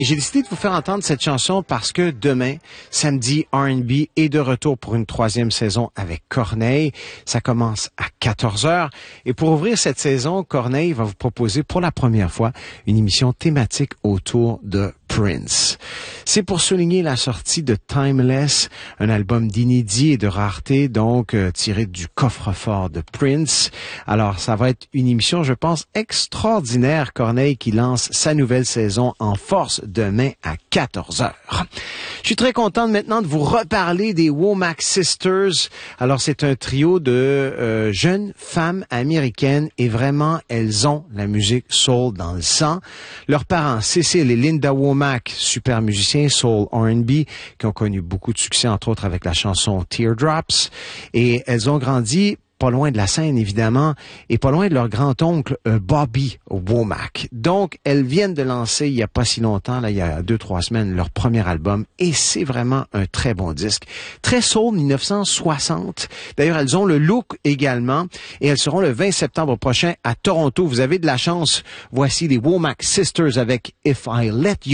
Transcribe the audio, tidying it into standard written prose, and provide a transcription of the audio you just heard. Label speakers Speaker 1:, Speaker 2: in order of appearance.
Speaker 1: J'ai décidé de vous faire entendre cette chanson parce que demain, samedi, R&B est de retour pour une 3e saison avec Corneille. Ça commence à 14h. Et pour ouvrir cette saison, Corneille va vous proposer pour la première fois une émission thématique autour de Prince. C'est pour souligner la sortie de Timeless, un album d'inédit et de rareté, donc tiré du coffre-fort de Prince. Alors, ça va être une émission, je pense, extraordinaire, Corneille, qui lance sa nouvelle saison en force demain à 14h. Je suis très contente maintenant de vous reparler des Womack Sisters. Alors, c'est un trio de jeunes femmes américaines et vraiment, elles ont la musique soul dans le sang. Leurs parents, Cécile et Linda Womack, super musiciens soul R&B, qui ont connu beaucoup de succès, entre autres avec la chanson Teardrops. Et elles ont grandi pas loin de la scène, évidemment, et pas loin de leur grand-oncle Bobby Womack. Donc, elles viennent de lancer, il y a pas si longtemps, là, il y a 2-3 semaines, leur premier album, et c'est vraiment un très bon disque. Très soul, 1960. D'ailleurs, elles ont le look également, et elles seront le 20 septembre prochain à Toronto. Vous avez de la chance. Voici les Womack Sisters avec If I Let You.